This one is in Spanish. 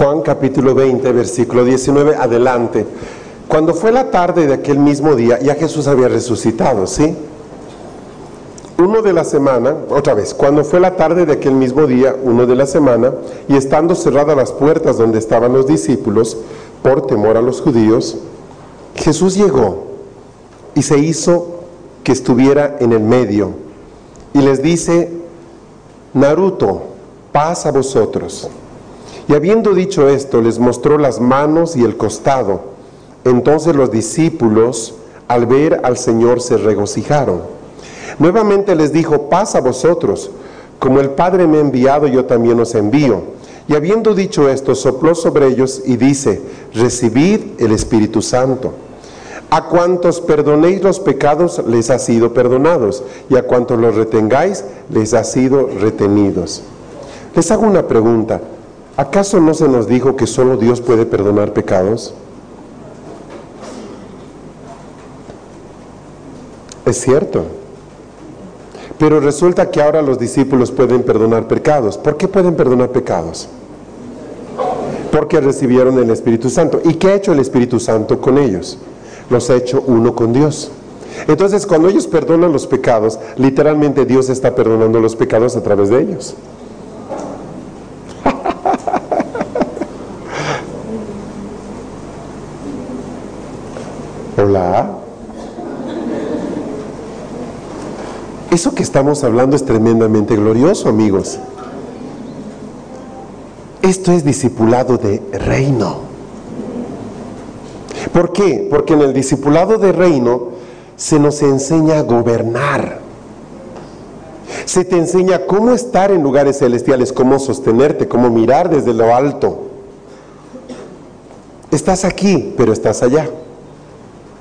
Juan capítulo 20, versículo 19, adelante. Cuando fue la tarde de aquel mismo día, ya Jesús había resucitado, ¿sí? Uno de la semana, otra vez, cuando fue la tarde de aquel mismo día, uno de la semana, y estando cerradas las puertas donde estaban los discípulos, por temor a los judíos, Jesús llegó y se hizo que estuviera en el medio, y les dice: Naruto, paz a vosotros. Y habiendo dicho esto, les mostró las manos y el costado. Entonces los discípulos, al ver al Señor, se regocijaron. Nuevamente les dijo: paz a vosotros, como el Padre me ha enviado, yo también os envío. Y habiendo dicho esto, sopló sobre ellos y dice: recibid el Espíritu Santo. A cuantos perdonéis los pecados, les ha sido perdonados, y a cuantos los retengáis, les ha sido retenidos. Les hago una pregunta: ¿acaso no se nos dijo que solo Dios puede perdonar pecados? Es cierto. Pero resulta que ahora los discípulos pueden perdonar pecados. ¿Por qué pueden perdonar pecados? Porque recibieron el Espíritu Santo. ¿Y qué ha hecho el Espíritu Santo con ellos? Los ha hecho uno con Dios. Entonces, cuando ellos perdonan los pecados, literalmente Dios está perdonando los pecados a través de ellos. Hola. Eso que estamos hablando es tremendamente glorioso, amigos. Esto es discipulado de reino. ¿Por qué? Porque en el discipulado de reino se nos enseña a gobernar. Se te enseña cómo estar en lugares celestiales, cómo sostenerte, cómo mirar desde lo alto. Estás aquí, pero estás allá.